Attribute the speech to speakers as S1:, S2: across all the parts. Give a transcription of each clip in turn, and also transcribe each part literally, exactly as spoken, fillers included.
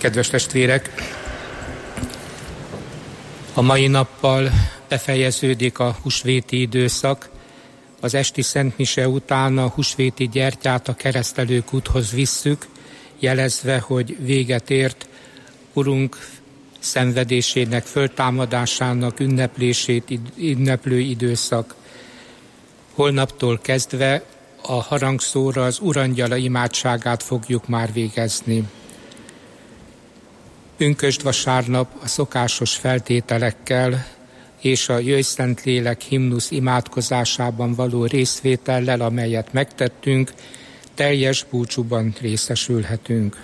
S1: Kedves testvérek, a mai nappal befejeződik a húsvéti időszak. Az esti szentmise után a húsvéti gyertyát a keresztelőkúthoz visszük, jelezve, hogy véget ért Urunk szenvedésének, föltámadásának ünneplését ünneplő időszak. Holnaptól kezdve a harangszóra az Urangyala imádságát fogjuk már végezni. Pünkösd vasárnap a szokásos feltételekkel és a Jöjj Szentlélek himnusz imádkozásában való részvétellel, amelyet megtettünk, teljes búcsúban részesülhetünk.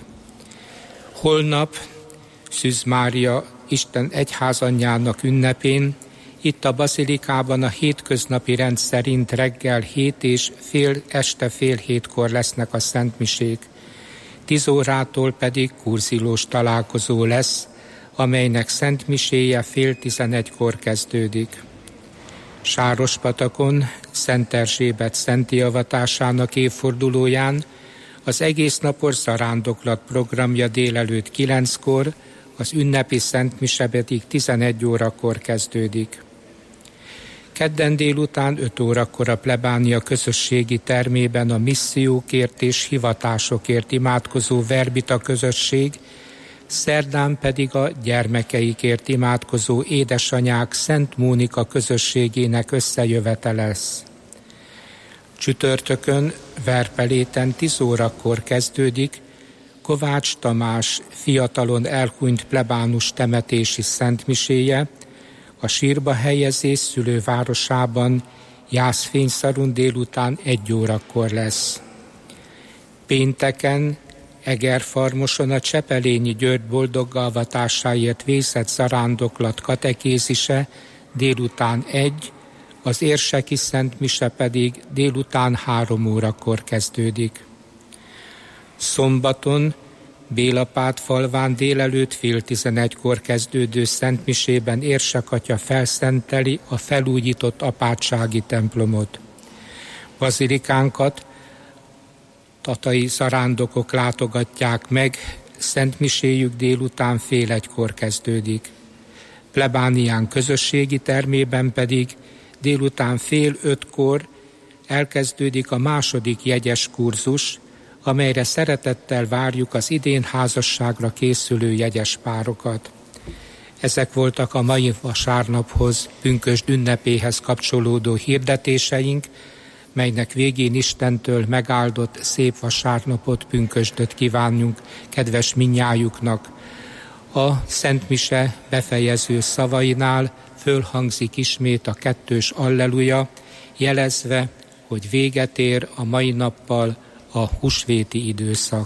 S1: Holnap Szűz Mária Isten egyházanyjának ünnepén itt a bazilikában a hétköznapi rend szerint reggel hét és fél, este fél hétkor lesznek a szentmisék. Tíz órától pedig kurzilós találkozó lesz, amelynek szentmiséje fél tizenegykor kezdődik. Sárospatakon Szent Erzsébet szenti avatásának évfordulóján az egész napos zarándoklat programja délelőtt kilenckor, az ünnepi szentmise pedig tizenegy órakor kezdődik. Kedden délután öt órakor a plebánia közösségi termében a missziókért és hivatásokért imádkozó verbita közösség, szerdán pedig a gyermekeikért imádkozó édesanyák Szent Mónika közösségének összejövetele lesz. Csütörtökön Verpeléten tíz órakor kezdődik Kovács Tamás fiatalon elhunyt plebánus temetési szentmiséje, a sírba helyezés szülővárosában Jászfényszarun délután egy órakor lesz. Pénteken Egerfarmoson a Csepelényi György boldoggalvatásáért végzett zarándoklat katekézise délután egy, az érseki szentmise pedig délután három órakor kezdődik. Szombaton Bélapátfalván délelőtt fél tizenegykor kezdődő szentmisében Érsek atya felszenteli a felújított apátsági templomot. Bazilikánkat tatai zarándokok látogatják meg, szentmiséjük délután fél egykor kezdődik. Plebánián közösségi termében pedig délután fél ötkor elkezdődik a második jegyes kurzus, amelyre szeretettel várjuk az idén házasságra készülő jegyes párokat. Ezek voltak a mai vasárnaphoz, pünkösd ünnepéhez kapcsolódó hirdetéseink, melynek végén Istentől megáldott szép vasárnapot, pünkösdöt kívánjunk kedves mindnyájuknak. A Szentmise befejező szavainál fölhangzik ismét a kettős alleluja, jelezve, hogy véget ér a mai nappal a húsvéti időszak.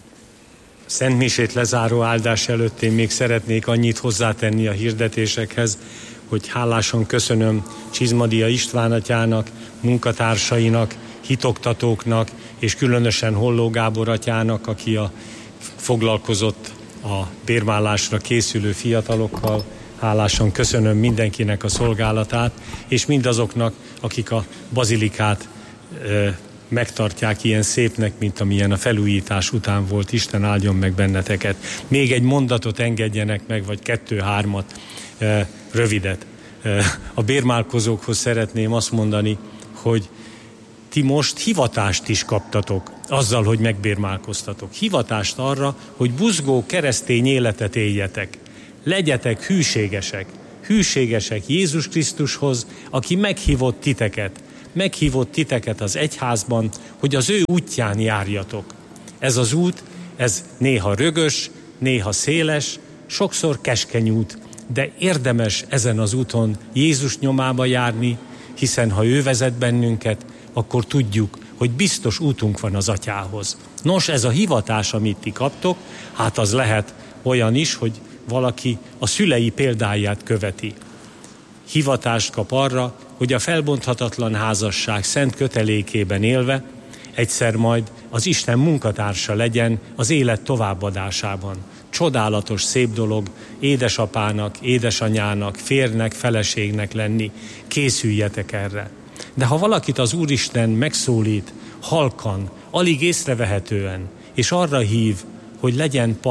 S2: Szentmisét lezáró áldás előtt én még szeretnék annyit hozzátenni a hirdetésekhez, hogy hálásan köszönöm Csizmadia István atyának, munkatársainak, hitoktatóknak, és különösen Holló Gábor atyának, aki a, foglalkozott a bérvállásra készülő fiatalokkal. Hálásan köszönöm mindenkinek a szolgálatát, és mindazoknak, akik a bazilikát e, megtartják ilyen szépnek, mint amilyen a felújítás után volt. Isten áldjon meg benneteket. Még egy mondatot engedjenek meg, vagy kettő-hármat, e, rövidet. E, a bérmálkozókhoz szeretném azt mondani, hogy ti most hivatást is kaptatok azzal, hogy megbérmálkoztatok. Hivatást arra, hogy buzgó keresztény életet éljetek. Legyetek hűségesek, hűségesek Jézus Krisztushoz, aki meghívott titeket, meghívott titeket az egyházban, hogy az ő útján járjatok. Ez az út, ez néha rögös, néha széles, sokszor keskeny út, de érdemes ezen az úton Jézus nyomába járni, hiszen ha ő vezet bennünket, akkor tudjuk, hogy biztos útunk van az atyához. Nos, ez a hivatás, amit ti kaptok, hát az lehet olyan is, hogy valaki a szülei példáját követi. Hivatást kap arra, hogy a felbonthatatlan házasság szent kötelékében élve egyszer majd az Isten munkatársa legyen az élet továbbadásában. Csodálatos, szép dolog édesapának, édesanyának, férnek, feleségnek lenni. Készüljetek erre. De ha valakit az Úristen megszólít, halkan, alig észrevehetően, és arra hív, hogy legyen pap,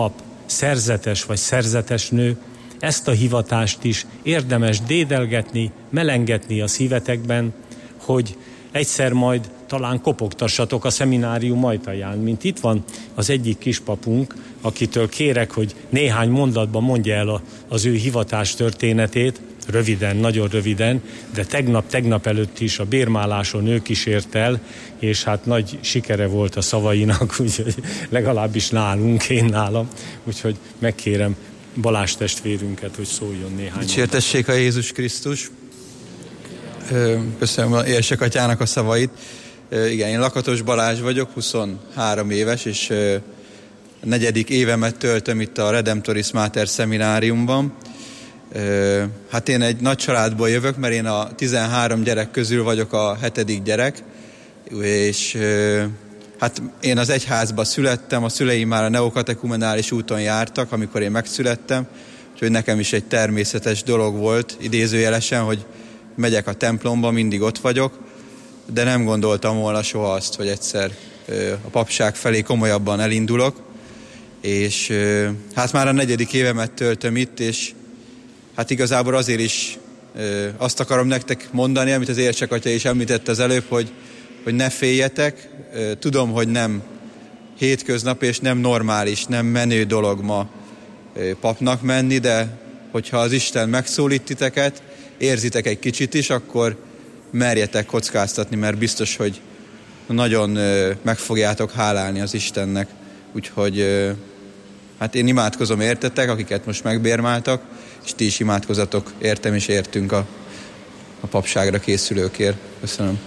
S2: szerzetes vagy szerzetes nő, ezt a hivatást is érdemes dédelgetni, melengetni a szívetekben, hogy egyszer majd talán kopogtassatok a szeminárium ajtaján, mint itt van az egyik kispapunk, akitől kérek, hogy néhány mondatban mondja el a, az ő hivatás történetét, röviden, nagyon röviden, de tegnap, tegnap előtt is a bérmáláson ő kísért el, és hát nagy sikere volt a szavainak, úgyhogy legalábbis nálunk, én nálam, úgyhogy megkérem Balázs testvérünket, hogy szóljon néhány.
S3: Dicsértessék a Jézus Krisztus. Köszönöm a érsek atyának a szavait. Igen, én Lakatos Balázs vagyok, huszonhárom éves, és a negyedik évemet töltöm itt a Redemptoris Mater szemináriumban. Hát én egy nagy családból jövök, mert én a tizenhárom gyerek közül vagyok a hetedik gyerek, és hát én az egyházba születtem, a szüleim már a neokatekumenális úton jártak, amikor én megszülettem, úgyhogy nekem is egy természetes dolog volt, idézőjelesen, hogy megyek a templomba, mindig ott vagyok, de nem gondoltam volna soha azt, hogy egyszer a papság felé komolyabban elindulok, és hát már a negyedik évemet töltöm itt, és hát igazából azért is azt akarom nektek mondani, amit az érsek atya is említett az előbb, hogy, hogy ne féljetek, tudom, hogy nem hétköznap és nem normális, nem menő dolog ma papnak menni, de hogyha az Isten megszólít titeket, érzitek egy kicsit is, akkor merjetek kockáztatni, mert biztos, hogy nagyon meg fogjátok hálálni az Istennek. Úgyhogy hát én imádkozom értetek, akiket most megbérmáltak, és ti is imádkozatok értem és értünk a, a papságra készülőkért. Köszönöm.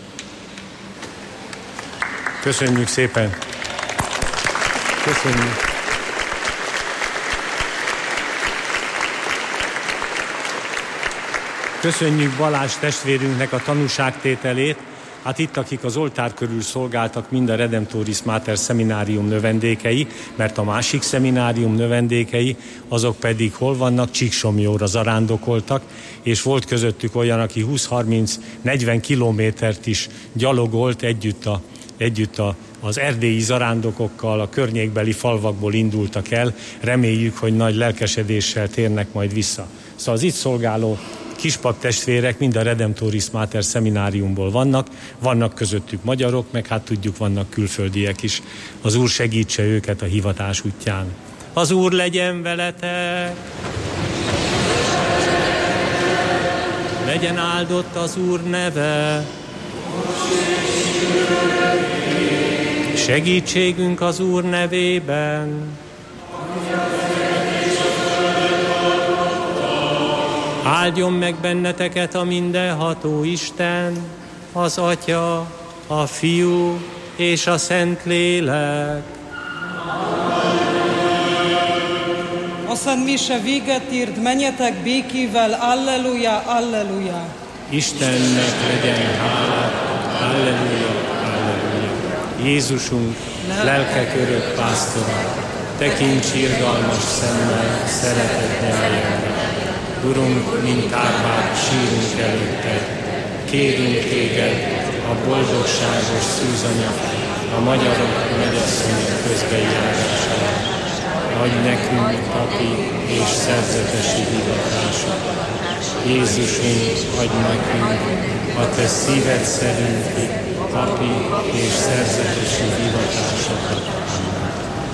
S2: Köszönjük szépen. Köszönjük. Köszönjük Balázs testvérünknek a tanúságtételét. Hát itt, akik az oltár körül szolgáltak, mind a Redemptoris Mater szeminárium növendékei, mert a másik szeminárium növendékei, azok pedig hol vannak? Csíksomlyóra zarándokoltak, és volt közöttük olyan, aki húsz-harminc-negyven kilométert is gyalogolt együtt, a, együtt a, az erdélyi zarándokokkal, a környékbeli falvakból indultak el. Reméljük, hogy nagy lelkesedéssel térnek majd vissza. Szóval az itt szolgáló kispap testvérek mind a Redemptoris Mater szemináriumból vannak, vannak közöttük magyarok, meg hát tudjuk, vannak külföldiek is. Az Úr segítse őket a hivatás útján. Az Úr legyen veletek! Legyen áldott az Úr neve! Segítségünk az Úr nevében! Áldjon meg benneteket a mindenható Isten, az Atya, a Fiú és a Szentlélek.
S4: A Szent Mise véget ért, menjetek békével, alleluja, alleluja.
S2: Istennek legyen hála, alleluja, alleluja. Jézusunk, lelkek örök pásztora, tekints irgalmas szemmel, szeretet nyeljenre. Urunk, mint árvák, sírunk előtted, kérünk téged, a boldogságos szűzanya, a magyarok nagyasszonyok közbejárására. Adj nekünk papi és szerzetesi hivatásot. Jézusunk, adj nekünk a te szíved szerinti papi és szerzetesi hivatásokat.